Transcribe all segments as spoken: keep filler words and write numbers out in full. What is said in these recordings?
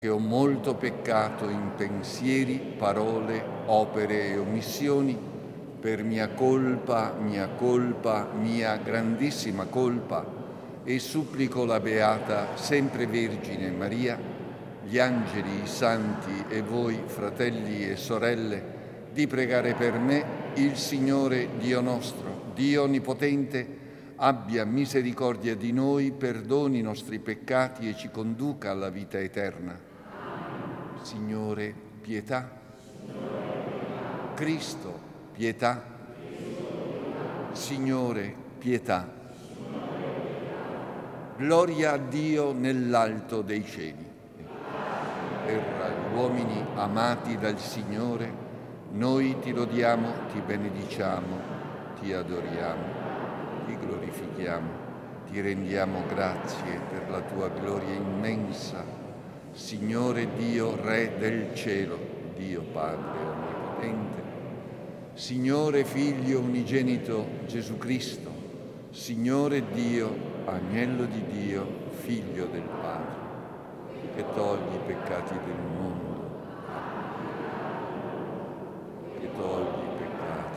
che ho molto peccato in pensieri, parole, opere e omissioni, per mia colpa, mia colpa, mia grandissima colpa, e supplico la Beata Sempre Vergine Maria, gli angeli, i santi e voi, fratelli e sorelle, di pregare per me il Signore Dio nostro, Dio Onnipotente, abbia misericordia di noi, perdoni i nostri peccati e ci conduca alla vita eterna. Signore, pietà. Cristo, pietà. Signore, pietà. Gloria a Dio nell'alto dei cieli. Per gli uomini amati dal Signore, noi ti lodiamo, ti benediciamo, ti adoriamo, ti glorifichiamo, ti rendiamo grazie per la tua gloria immensa. Signore Dio, Re del cielo, Dio Padre Onnipotente, Signore Figlio unigenito Gesù Cristo, Signore Dio, Agnello di Dio, Figlio del Padre, che togli i peccati del mondo, che togli i peccati.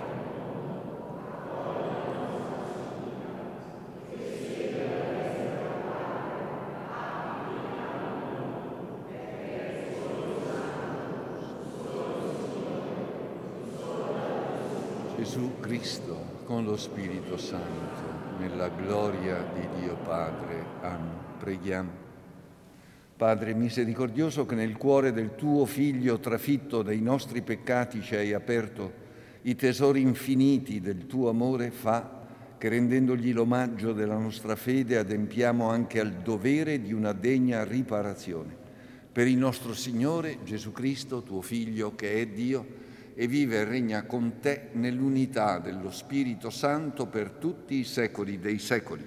Gesù Cristo, con lo Spirito Santo, nella gloria di Dio Padre. Amen. Preghiamo. Padre misericordioso, che nel cuore del tuo Figlio trafitto dai nostri peccati ci hai aperto i tesori infiniti del tuo amore, fa che, rendendogli l'omaggio della nostra fede, adempiamo anche al dovere di una degna riparazione. Per il nostro Signore Gesù Cristo, tuo Figlio, che è Dio, e vive e regna con te nell'unità dello Spirito Santo per tutti i secoli dei secoli.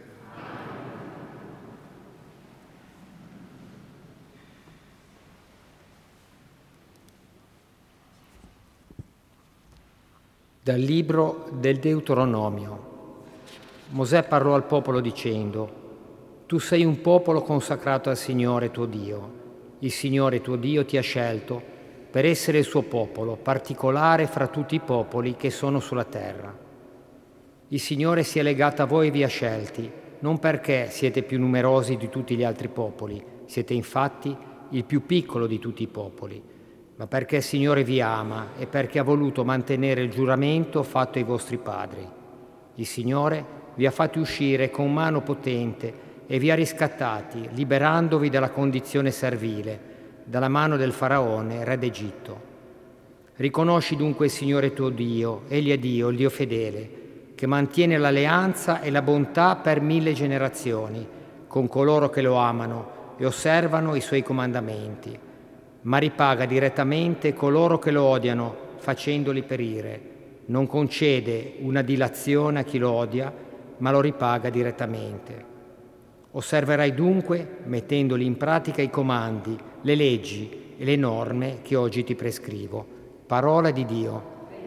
Dal libro del Deuteronomio. Mosè parlò al popolo dicendo: Tu sei un popolo consacrato al Signore tuo Dio. Il Signore tuo Dio ti ha scelto per essere il suo popolo, particolare fra tutti i popoli che sono sulla terra. Il Signore si è legato a voi e vi ha scelti, non perché siete più numerosi di tutti gli altri popoli, siete infatti il più piccolo di tutti i popoli, ma perché il Signore vi ama e perché ha voluto mantenere il giuramento fatto ai vostri padri. Il Signore vi ha fatti uscire con mano potente e vi ha riscattati, liberandovi dalla condizione servile, dalla mano del Faraone, re d'Egitto. Riconosci dunque il Signore tuo Dio, egli è Dio, il Dio fedele, che mantiene l'alleanza e la bontà per mille generazioni con coloro che lo amano e osservano i suoi comandamenti, ma ripaga direttamente coloro che lo odiano, facendoli perire. Non concede una dilazione a chi lo odia, ma lo ripaga direttamente. Osserverai dunque, mettendoli in pratica, i comandi, le leggi e le norme che oggi ti prescrivo. Parola di Dio.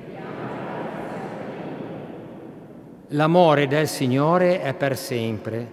L'amore del Signore è per sempre.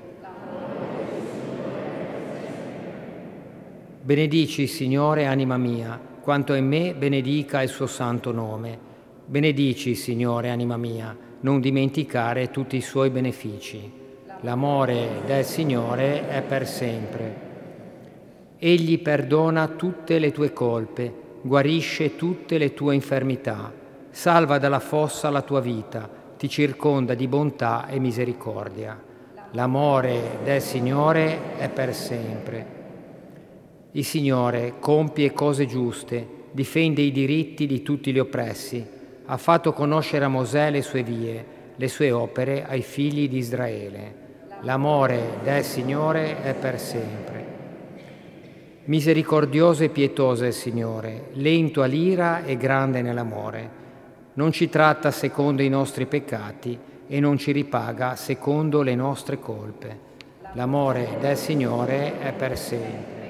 Benedici il Signore, anima mia, quanto in me benedica il suo santo nome. Benedici il Signore, anima mia, non dimenticare tutti i suoi benefici. L'amore del Signore è per sempre. Egli perdona tutte le tue colpe, guarisce tutte le tue infermità, salva dalla fossa la tua vita, ti circonda di bontà e misericordia. L'amore del Signore è per sempre. Il Signore compie cose giuste, difende i diritti di tutti gli oppressi, ha fatto conoscere a Mosè le sue vie, le sue opere ai figli di Israele. L'amore del Signore è per sempre. Misericordioso e pietoso è il Signore, lento all'ira e grande nell'amore. Non ci tratta secondo i nostri peccati e non ci ripaga secondo le nostre colpe. L'amore del Signore è per sempre.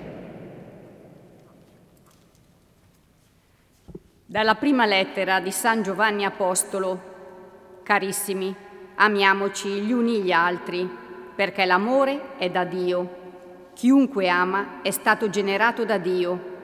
Dalla prima lettera di San Giovanni Apostolo. Carissimi, amiamoci gli uni gli altri, perché l'amore è da Dio. Chiunque ama è stato generato da Dio